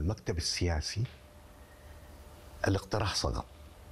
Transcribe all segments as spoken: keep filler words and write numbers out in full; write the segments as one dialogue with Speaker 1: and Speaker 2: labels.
Speaker 1: المكتب السياسي الاقتراح سقط،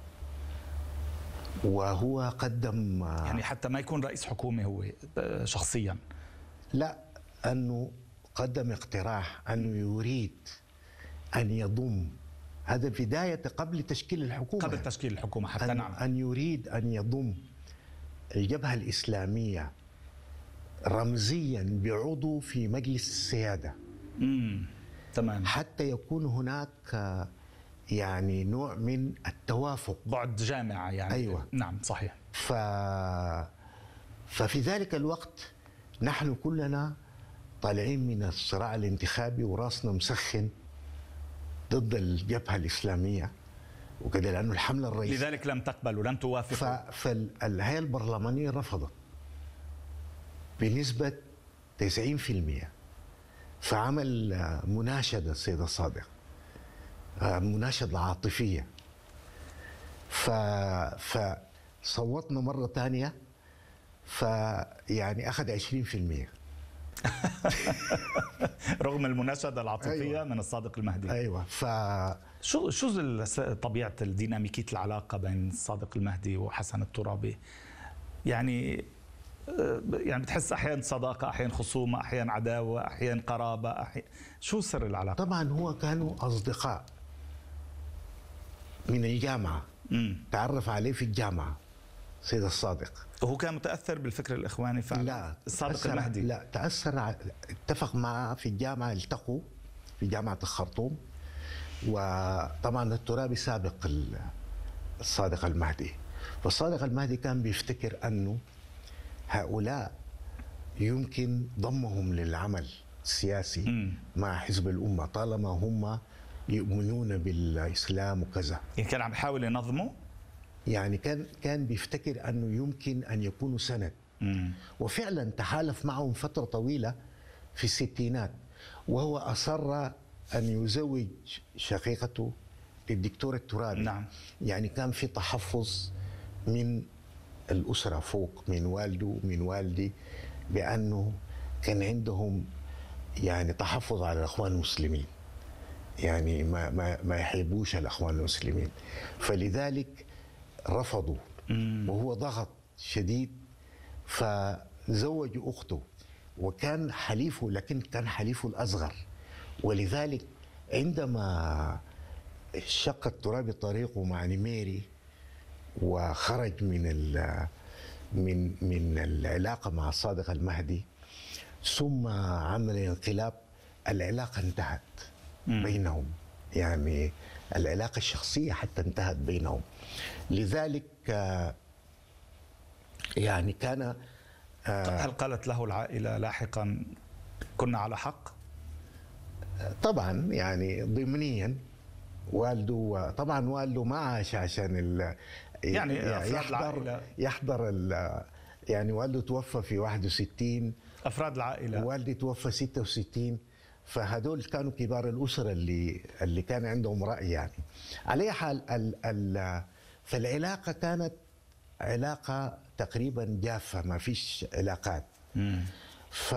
Speaker 1: وهو قدم
Speaker 2: يعني حتى ما يكون رئيس حكومة هو شخصيا،
Speaker 1: لا، أنه قدم اقتراح أنه يريد أن يضم، هذا بداية قبل تشكيل الحكومة،
Speaker 2: قبل تشكيل الحكومة حتى
Speaker 1: أن,
Speaker 2: نعم
Speaker 1: أن يريد أن يضم الجبهة الإسلامية رمزيا بعضو في مجلس السيادة.
Speaker 2: امم تمام،
Speaker 1: حتى يكون هناك يعني نوع من التوافق،
Speaker 2: بعد جامعة يعني.
Speaker 1: أيوة
Speaker 2: نعم صحيح.
Speaker 1: ف... ففي ذلك الوقت نحن كلنا طالعين من الصراع الانتخابي وراسنا مسخن ضد الجبهة الإسلامية وكذا، لأنه الحملة الرئيسية،
Speaker 2: لذلك لم تقبلوا، لم توافقوا.
Speaker 1: فالهيئة البرلمانية رفضت بنسبة تسعين بالمئة. فعمل مناشدة السيد الصادق، مناشدة عاطفية، ف... فصوتنا مرة ثانية، فيعني أخذ عشرين بالمئة
Speaker 2: رغم المناشدة العاطفية. أيوة. من الصادق المهدي.
Speaker 1: أيوة. ف
Speaker 2: شو شو طبيعة الديناميكية العلاقة بين الصادق المهدي وحسن الترابي؟ يعني يعني بتحس أحيانا صداقة، أحيانا خصومة، أحيانا عداوة، أحيانا قرابة، أحيانا شو سر العلاقة؟
Speaker 1: طبعا هو كانوا أصدقاء من الجامعة. مم. تعرف عليه في الجامعة سيد الصادق.
Speaker 2: وهو كان متأثر بالفكر الإخواني فعلا؟
Speaker 1: لا،
Speaker 2: الصادق المهدي
Speaker 1: لا، تأثر، اتفق معه في الجامعة، التقوا في جامعة الخرطوم. وطبعا الترابي سابق الصادق المهدي، فالصادق المهدي كان بيفتكر أنه هؤلاء يمكن ضمهم للعمل السياسي م. مع حزب الأمة طالما هم يؤمنون بالإسلام وكذا.
Speaker 2: يعني كان عم يحاول ينظمه؟
Speaker 1: يعني كان كان بيفتكر أنه يمكن أن يكونوا سند. م. وفعلا تحالف معهم فترة طويلة في الستينات، وهو أصر أن يزوج شقيقته للدكتور الترابي.
Speaker 2: نعم.
Speaker 1: يعني كان في تحفظ من الأسرة فوق، من والده ومن والدي، بأنه كان عندهم يعني تحفظ على الأخوان المسلمين، يعني ما ما ما يحبوش الأخوان المسلمين، فلذلك رفضوا. مم. وهو ضغط شديد فزوج أخته، وكان حليفه، لكن كان حليفه الأصغر، ولذلك عندما شق الترابي طريقه مع نميري وخرج من ال من من العلاقة مع الصادق المهدي ثم عمل انقلاب، العلاقة انتهت م. بينهم، يعني العلاقة الشخصية حتى انتهت بينهم. لذلك يعني كان.
Speaker 2: هل قالت له العائلة لاحقا كنا على حق؟
Speaker 1: طبعا يعني ضمنيا والده، طبعا والده ما عاش عشان ال
Speaker 2: يعني
Speaker 1: يحضر يحضر ال يعني والده توفى في واحد وستين،
Speaker 2: افراد العائله،
Speaker 1: والدي توفى ستة وستين، فهدول كانوا كبار الاسره اللي اللي كان عندهم راي. يعني على اي حال ال ال فالعلاقه كانت علاقه تقريبا جافه، ما فيش علاقات. مم. ف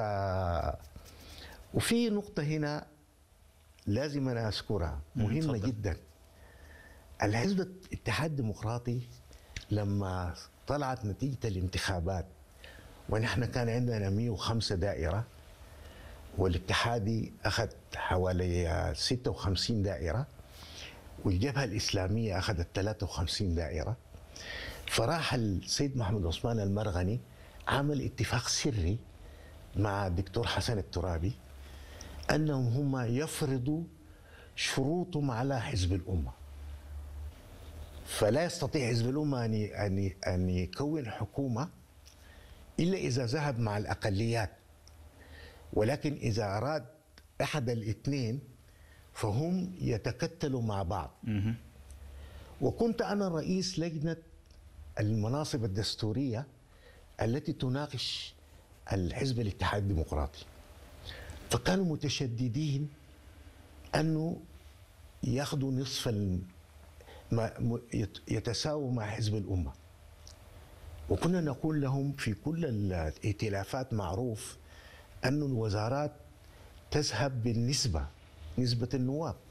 Speaker 1: وفي نقطه هنا لازم انا اذكرها مهمه مم. جدا. الحزب الاتحاد الديمقراطي لما طلعت نتيجة الانتخابات ونحن كان عندنا مئة وخمسة دائرة، والاتحادي أخذ حوالي ستة وخمسين دائرة، والجبهة الإسلامية أخذت ثلاثة وخمسين دائرة، فراح السيد محمد عثمان المرغني عمل اتفاق سري مع الدكتور حسن الترابي أنهم هم يفرضوا شروطهم على حزب الأمة، فلا يستطيع حزب الأمة أن أن أن يكون حكومة إلا إذا ذهب مع الأقليات، ولكن إذا أراد أحد الاثنين فهم يتكتلوا مع بعض. وكنت أنا رئيس لجنة المناصب الدستورية التي تناقش الحزب الاتحاد الديمقراطي، فكانوا متشددين أنه ياخذوا نصف ما يتساووا مع حزب الأمة، وكنا نقول لهم في كل الائتلافات معروف أن الوزارات تذهب بالنسبة، نسبة النواب،